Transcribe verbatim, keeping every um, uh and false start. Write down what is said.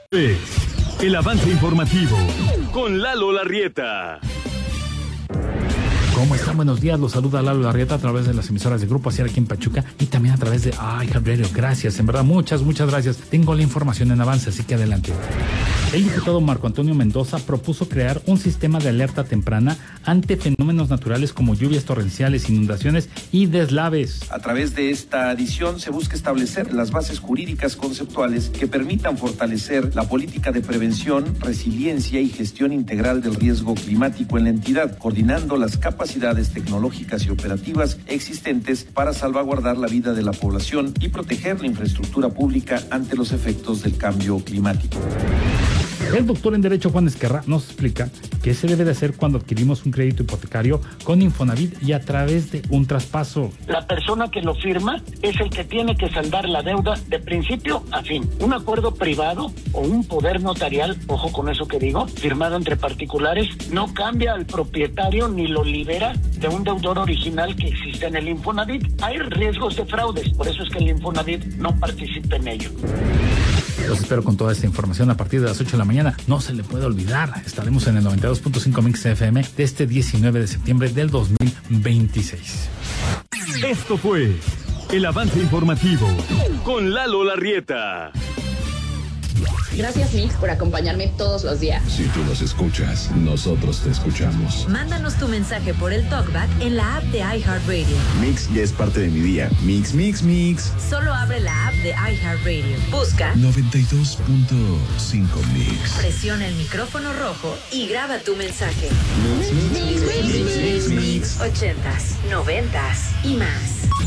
El avance informativo con Lalo Larrieta. ¿Cómo están? Buenos días, los saluda Lalo Larrieta a través de las emisoras de Grupo Asir aquí en Pachuca y también a través de iHeartRadio. Gracias, en verdad, muchas, muchas gracias. Tengo la información en avance, así que adelante. El diputado Marco Antonio Mendoza propuso crear un sistema de alerta temprana ante fenómenos naturales como lluvias torrenciales, inundaciones y deslaves. A través de esta adición se busca establecer las bases jurídicas conceptuales que permitan fortalecer la política de prevención, resiliencia y gestión integral del riesgo climático en la entidad, coordinando las capacidades tecnológicas y operativas existentes para salvaguardar la vida de la población y proteger la infraestructura pública ante los efectos del cambio climático. El doctor en Derecho Juan Esquerra nos explica qué se debe de hacer cuando adquirimos un crédito hipotecario con Infonavit y a través de un traspaso. La persona que lo firma es el que tiene que saldar la deuda de principio a fin. Un acuerdo privado o un poder notarial, ojo con eso que digo, firmado entre particulares, no cambia al propietario ni lo libera de un deudor original que existe en el Infonavit. Hay riesgos de fraudes, por eso es que el Infonavit no participa en ello. Los espero con toda esta información a partir de las ocho de la mañana. No se le puede olvidar, estaremos en el noventa y dos punto cinco Mix F M de este diecinueve de septiembre del dos mil veintiséis. Esto fue el avance informativo con Lalo Larrieta. Gracias, Mix, por acompañarme todos los días. Si tú nos escuchas, nosotros te escuchamos. Mándanos tu mensaje por el TalkBack en la app de iHeartRadio. Mix ya es parte de mi día. Mix, mix, mix. Solo abre la app de iHeartRadio. Busca noventa y dos punto cinco Mix. Presiona el micrófono rojo y graba tu mensaje. Mix, mix, mix, mix, mix, mix. Ochentas, noventas y más.